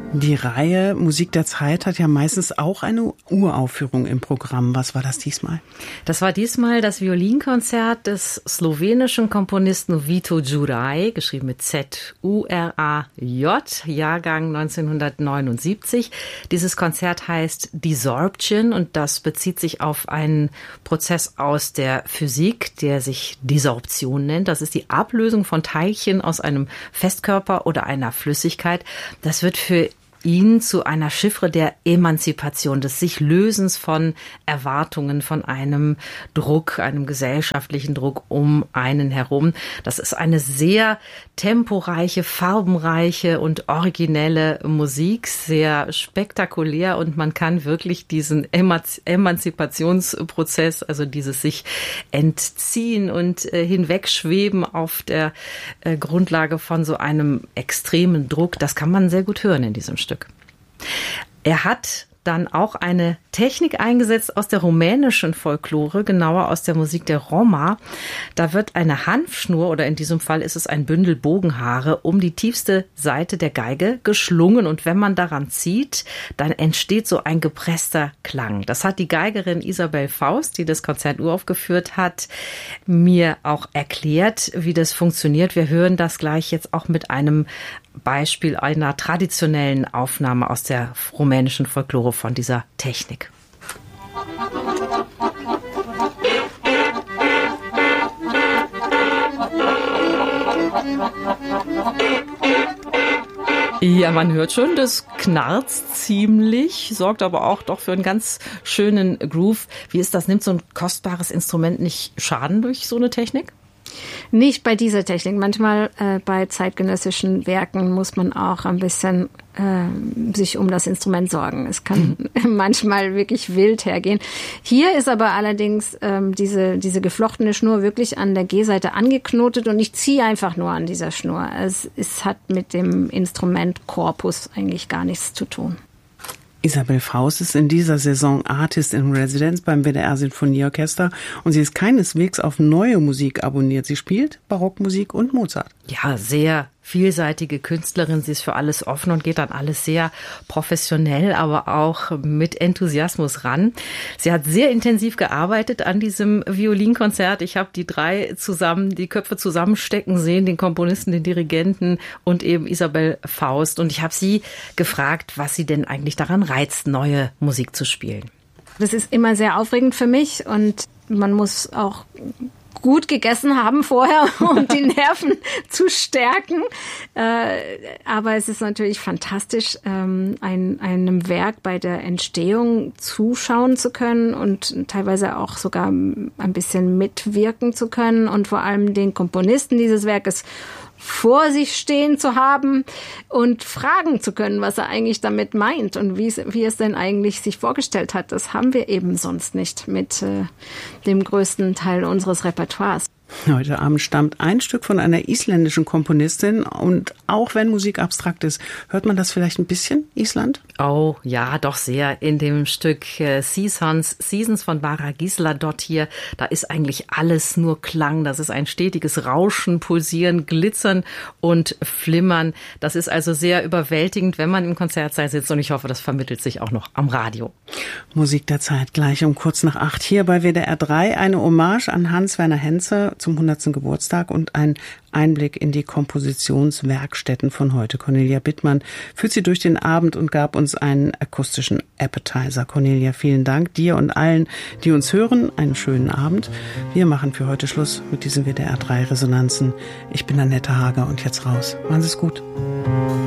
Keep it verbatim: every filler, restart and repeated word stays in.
Die Reihe Musik der Zeit hat ja meistens auch eine Uraufführung im Programm. Was war das diesmal? Das war diesmal das Violinkonzert des slowenischen Komponisten Vito Juraj, geschrieben mit Z U R A J, Jahrgang neunzehnhundertneunundsiebzig. Dieses Konzert heißt Desorption und das bezieht sich auf einen Prozess aus der Physik, der sich Desorption nennt. Das ist die Ablösung von Teilchen aus einem Festkörper oder einer Flüssigkeit. Das wird für ihn zu einer Chiffre der Emanzipation, des Sich-Lösens von Erwartungen, von einem Druck, einem gesellschaftlichen Druck um einen herum. Das ist eine sehr temporeiche, farbenreiche und originelle Musik, sehr spektakulär und man kann wirklich diesen Emanzipationsprozess, also dieses sich entziehen und äh, hinwegschweben auf der äh, Grundlage von so einem extremen Druck, das kann man sehr gut hören in diesem Stück. Er hat dann auch eine Technik eingesetzt aus der rumänischen Folklore, genauer aus der Musik der Roma. Da wird eine Hanfschnur, oder in diesem Fall ist es ein Bündel Bogenhaare, um die tiefste Seite der Geige geschlungen. Und wenn man daran zieht, dann entsteht so ein gepresster Klang. Das hat die Geigerin Isabel Faust, die das Konzert uraufgeführt hat, mir auch erklärt, wie das funktioniert. Wir hören das gleich jetzt auch mit einem Beispiel einer traditionellen Aufnahme aus der rumänischen Folklore von dieser Technik. Ja, man hört schon, das knarzt ziemlich, sorgt aber auch doch für einen ganz schönen Groove. Wie ist das? Nimmt so ein kostbares Instrument nicht Schaden durch so eine Technik? Nicht bei dieser Technik. Manchmal äh, bei zeitgenössischen Werken muss man auch ein bisschen äh, sich um das Instrument sorgen. Es kann mhm. manchmal wirklich wild hergehen. Hier ist aber allerdings ähm, diese, diese geflochtene Schnur wirklich an der G-Seite angeknotet und ich ziehe einfach nur an dieser Schnur. Es, es hat mit dem Instrumentkorpus eigentlich gar nichts zu tun. Isabel Faust ist in dieser Saison Artist in Residence beim W D R Sinfonieorchester und sie ist keineswegs auf neue Musik abonniert. Sie spielt Barockmusik und Mozart. Ja, sehr vielseitige Künstlerin. Sie ist für alles offen und geht an alles sehr professionell, aber auch mit Enthusiasmus ran. Sie hat sehr intensiv gearbeitet an diesem Violinkonzert. Ich habe die drei zusammen, die Köpfe zusammenstecken sehen, den Komponisten, den Dirigenten und eben Isabel Faust. Und ich habe sie gefragt, was sie denn eigentlich daran reizt, neue Musik zu spielen. Das ist immer sehr aufregend für mich und man muss auch gut gegessen haben vorher, um die Nerven zu stärken. Äh, aber es ist natürlich fantastisch, ähm, ein, einem Werk bei der Entstehung zuschauen zu können und teilweise auch sogar ein bisschen mitwirken zu können und vor allem den Komponisten dieses Werkes vor sich stehen zu haben und fragen zu können, was er eigentlich damit meint und wie es, wie es denn eigentlich sich vorgestellt hat. Das haben wir eben sonst nicht mit äh, dem größten Teil unseres Repertoires. Heute Abend stammt ein Stück von einer isländischen Komponistin und auch wenn Musik abstrakt ist, hört man das vielleicht ein bisschen, Island? Oh ja, doch sehr. In dem Stück äh, Seasons, Seasons von Bara Gísladóttir, da ist eigentlich alles nur Klang. Das ist ein stetiges Rauschen, Pulsieren, Glitzern und Flimmern. Das ist also sehr überwältigend, wenn man im Konzertsaal sitzt und ich hoffe, das vermittelt sich auch noch am Radio. Musik der Zeit gleich um kurz nach acht hier bei W D R drei. Eine Hommage an Hans-Werner Henze zum hundertsten Geburtstag und ein Einblick in die Kompositionswerkstätten von heute. Cornelia Bittmann führt sie durch den Abend und gab uns einen akustischen Appetizer. Cornelia, vielen Dank dir und allen, die uns hören. Einen schönen Abend. Wir machen für heute Schluss mit diesen W D R drei Resonanzen. Ich bin Annette Hager und jetzt raus. Machen Sie es gut.